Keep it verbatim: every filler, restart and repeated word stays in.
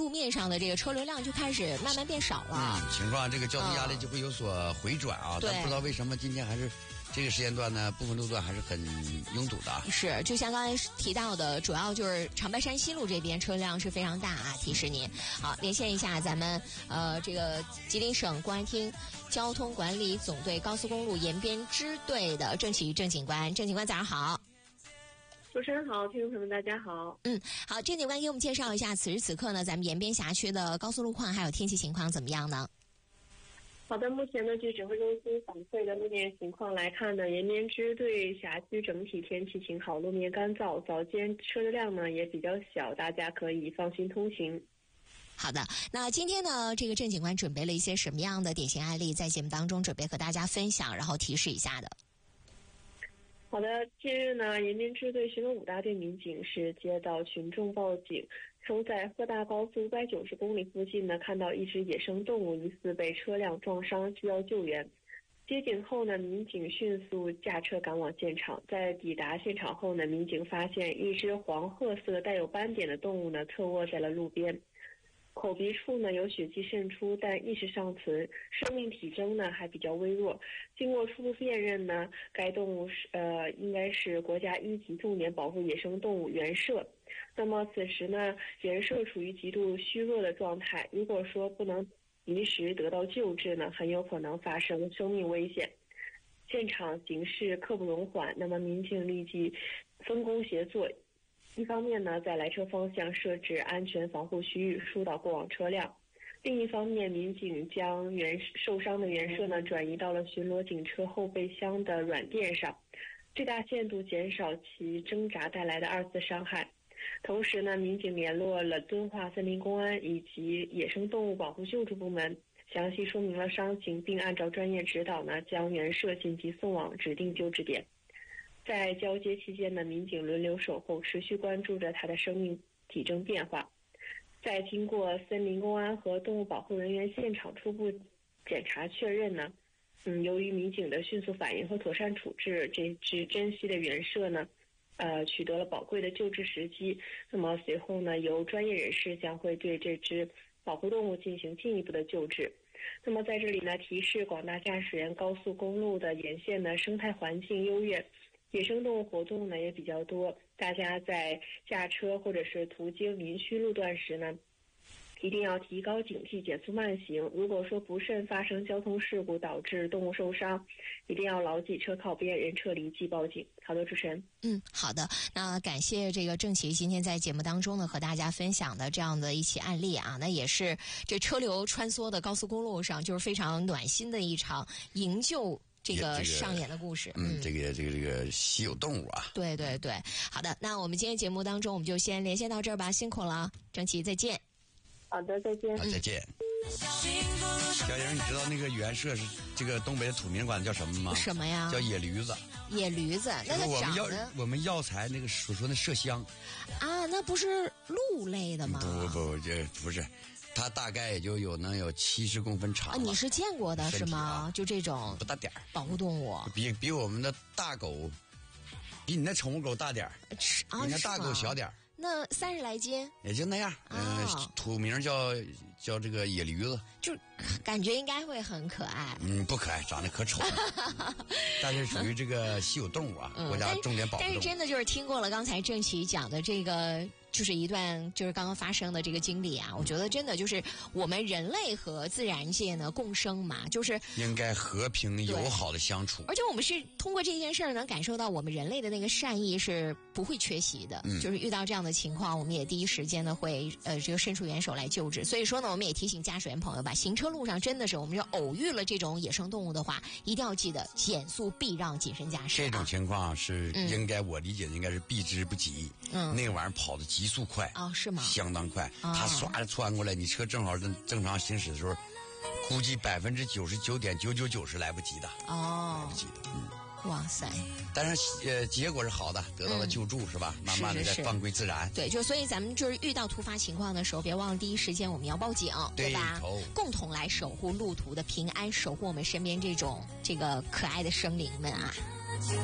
路面上的这个车流量就开始慢慢变少了。 嗯，情况这个交通压力就会有所回转啊。 对， 但不知道为什么今天还是这个时间段呢，部分路段还是很拥堵的。 是，就像刚才提到的，主要就是长白山西路这边车辆是非常大啊，提示您。好，连线一下咱们呃这个吉林省公安厅交通管理总队高速公路延边支队的郑启郑警官，郑警官早上好。 主持人好，听众朋友们大家好。 嗯，好，郑警官给我们介绍一下此时此刻呢咱们延边辖区的高速路况还有天气情况怎么样呢？ 好的，目前呢，据指挥中心反馈的路面情况来看呢，延边支队辖区整体天气晴好，路面干燥，早间车流量呢也比较小，大家可以放心通行。 好的，那今天呢，这个郑警官准备了一些什么样的典型案例，在节目当中准备和大家分享，然后提示一下的？ 好的，近日呢，延边支队巡逻五大队民警是接到群众报警，称在鹤大高速五百九十公里附近呢，看到一只野生动物疑似被车辆撞伤，需要救援。接警后呢，民警迅速驾车赶往现场。在抵达现场后呢，民警发现一只黄褐色带有斑点的动物呢，侧卧在了路边。口鼻处呢有血迹渗出，但意识尚存，生命体征呢还比较微弱。经过初步辨认呢，该动物是呃应该是国家一级重点保护野生动物原麝。那么此时呢，原麝处于极度虚弱的状态，如果说不能及时得到救治呢，很有可能发生生命危险。现场形势刻不容缓，那么民警立即分工协作。一方面呢，在来车方向设置安全防护区域，疏导过往车辆；另一方面，民警将原受伤的原麝呢转移到了巡逻警车后备箱的软垫上，最大限度减少其挣扎带来的二次伤害。同时呢，民警联络了敦化森林公安以及野生动物保护救助部门，详细说明了伤情，并按照专业指导呢，将原麝紧急送往指定救治点。在交接期间呢，民警轮流守候，持续关注着它的生命体征变化。在经过森林公安和动物保护人员现场初步检查确认呢，嗯，由于民警的迅速反应和妥善处置，这只珍稀的原麝呢，呃，取得了宝贵的救治时机。那么随后呢，由专业人士将会对这只保护动物进行进一步的救治。那么在这里呢，提示广大驾驶员，高速公路的沿线呢，生态环境优越，野生动物活动呢也比较多，大家在驾车或者是途经林区路段时呢，一定要提高警惕，减速慢行。如果说不慎发生交通事故导致动物受伤，一定要牢记车靠边，人车离记报警。好的，主持人。 嗯，好的。那感谢这个郑启今天在节目当中呢和大家分享的这样的一起案例啊，那也是这车流穿梭的高速公路上就是非常暖心的一场营救这个上演的故事。 嗯，这个这个这个稀有动物啊。 对对对，好的。那我们今天节目当中我们就先连线到这儿吧，辛苦了，郑启，再见。 好的，再见。 好，再见。小莹，你知道那个原麝是这个东北的土名管叫什么吗？ 什么呀？ 叫野驴子。 野驴子，那个我们药长得我们药材那个所说的麝香啊，那不是鹿类的吗？ 不不，这不是，它大概也就有能有七十公分长。 啊，你是见过的是吗？ 啊、 就这种不大点儿保护动物， 比比我们的大狗，比你那宠物狗大点儿， 啊， 比那大狗小点儿。 那三十来斤， 也就那样。嗯、 哦呃，土名叫叫这个野驴子， 就感觉应该会很可爱。 嗯，不可爱，长得可丑了。但是属于这个稀有动物啊， 嗯、 国家重点保护动物。 但是真的就是听过了刚才郑启讲的这个。就是一段就是刚刚发生的这个经历啊，我觉得真的就是我们人类和自然界呢共生嘛，就是应该和平友好的相处。 而且我们是通过这件事儿能感受到我们人类的那个善意是不会缺席的。嗯，就是遇到这样的情况，我们也第一时间呢会呃这个伸出援手来救治。所以说呢，我们也提醒驾驶员朋友吧，行车路上真的是我们要偶遇了这种野生动物的话，一定要记得减速避让，谨慎驾驶、啊。 这种情况是应该、嗯、我理解的应该是避之不及。嗯，那个玩意儿跑的极速快哦，是吗？ 相当快， 哦、 他唰的窜过来，你车正好正正常行驶的时候，估计百分之九十九点九九九是来不及的。 哦， 来不及的。嗯， 哇塞！ 但是呃，结果是好的，得到了救助、嗯、是吧？慢慢的再放归自然。 是是是对，就所以咱们就是遇到突发情况的时候，别忘了第一时间我们要报警，对吧？共同来守护路途的平安，守护我们身边这种这个可爱的生灵们啊。